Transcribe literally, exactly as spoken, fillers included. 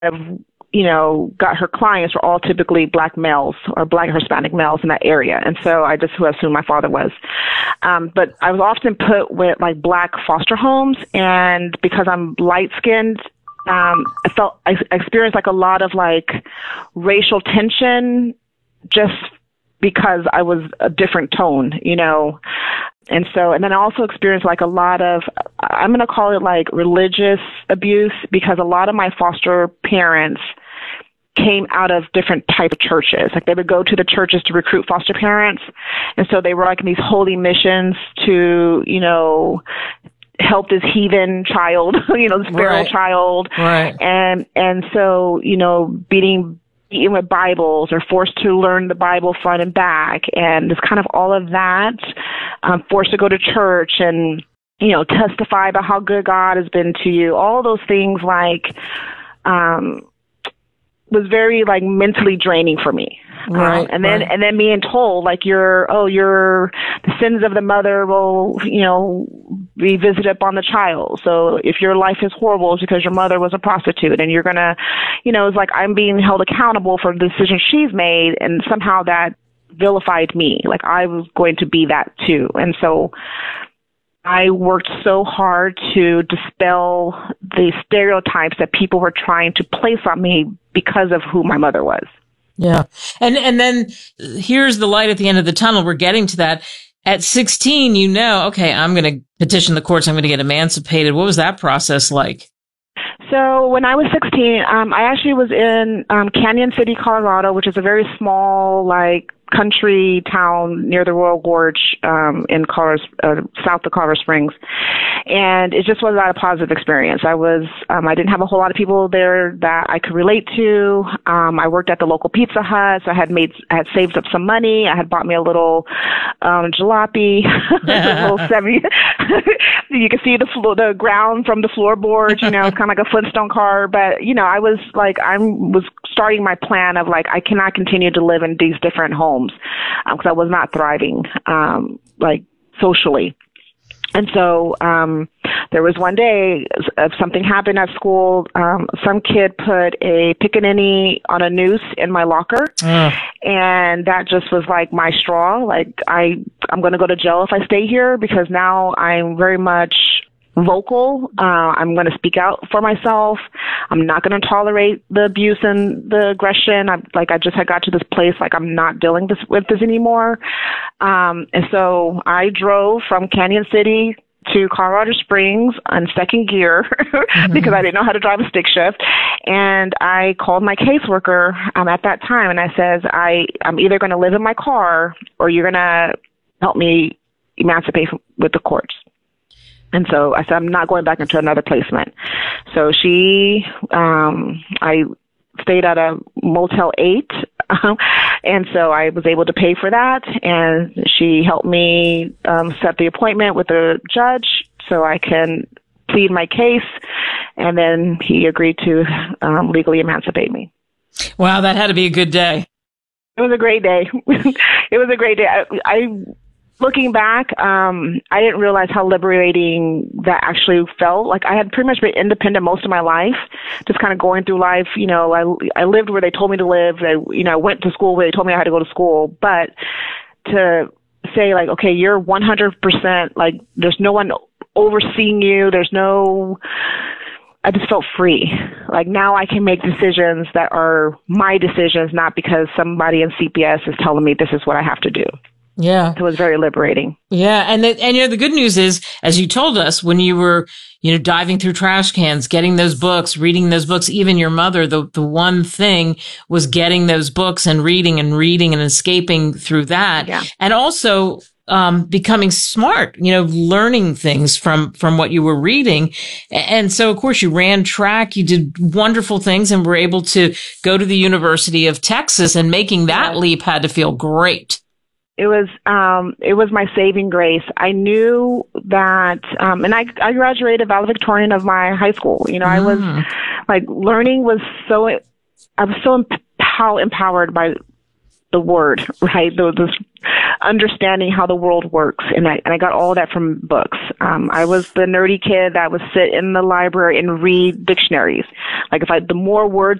of, you know, got her clients were all typically black males or black Hispanic males in that area. And so I just assumed my father was. Um, but I was often put with like black foster homes. And because I'm light skinned, um, I felt I experienced like a lot of like racial tension just because I was a different tone, you know. And so, and then I also experienced like a lot of, I'm going to call it like religious abuse, because a lot of my foster parents came out of different type of churches. Like they would go to the churches to recruit foster parents. And so they were like in these holy missions to, you know, help this heathen child, you know, this feral right. child. Right. And, and so, you know, beating, beaten with Bibles or forced to learn the Bible front and back. And it's kind of all of that, um, forced to go to church and, you know, testify about how good God has been to you. All those things like, um, was very like mentally draining for me. Right. Um, and then, right. and then being told like you're, oh, you're, the sins of the mother will, you know, be visited upon the child. So if your life is horrible, it's because your mother was a prostitute, and you're going to, you know, it's like I'm being held accountable for the decisions she's made. And somehow that vilified me. Like I was going to be that too. And so I worked so hard to dispel the stereotypes that people were trying to place on me because of who my mother was. Yeah. And and then here's the light at the end of the tunnel. We're getting to that. At sixteen, you know, okay, I'm going to petition the courts. I'm going to get emancipated. What was that process like? So when I was sixteen, um, I actually was in um, Canyon City, Colorado, which is a very small, like, country town near the Royal Gorge um, in Colorado, uh, south of Colorado Springs. And it just was not a positive experience. I was, um, I didn't have a whole lot of people there that I could relate to. Um, I worked at the local Pizza Hut, so I had made, I had saved up some money. I had bought me a little um, jalopy, a little seventy. You can see the flo- the ground from the floorboard. You know, it's kind of like a Flintstone car. But you know, I was like, I was starting my plan of like, I cannot continue to live in these different homes because um, I was not thriving, um, like socially. And so um, there was one day, if something happened at school, um, some kid put a pickaninny on a noose in my locker, uh. and that just was like my straw. Like I, I'm going to go to jail if I stay here, because now I'm very much vocal. Uh, I'm going to speak out for myself. I'm not going to tolerate the abuse and the aggression. I'm like, I just had got to this place, like I'm not dealing this, with this anymore. Um, and so I drove from Canyon City to Colorado Springs on second gear mm-hmm. because I didn't know how to drive a stick shift. And I called my caseworker um, at that time, and I says, I, I'm either going to live in my car or you're going to help me emancipate with the courts. And so I said, I'm not going back into another placement. So she, um, I stayed at a Motel eight. Um, and so I was able to pay for that. And she helped me um, set the appointment with the judge so I can plead my case. And then he agreed to um, legally emancipate me. Wow, that had to be a good day. It was a great day. It was a great day. I, I Looking back, um, I didn't realize how liberating that actually felt. Like I had pretty much been independent most of my life, just kind of going through life. You know, I, I lived where they told me to live. I, you know, I went to school where they told me I had to go to school. But to say like, okay, you're one hundred percent, like there's no one overseeing you. There's no, I just felt free. Like now I can make decisions that are my decisions, not because somebody in C P S is telling me this is what I have to do. Yeah. It was very liberating. Yeah. And, the, and you know, the good news is, as you told us, when you were, you know, diving through trash cans, getting those books, reading those books, even your mother, the, the one thing was getting those books and reading and reading and escaping through that. Yeah. And also, um, becoming smart, you know, learning things from, from what you were reading. And so, of course, you ran track, you did wonderful things and were able to go to the University of Texas, and making that leap had to feel great. It was, um, it was my saving grace. I knew that, um, and I, I graduated valedictorian of my high school. You know, mm. I was like, learning was so, I was so empow- empowered by the word, right? The, the understanding how the world works. And I, and I got all that from books. Um, I was the nerdy kid that would sit in the library and read dictionaries. Like if I, the more words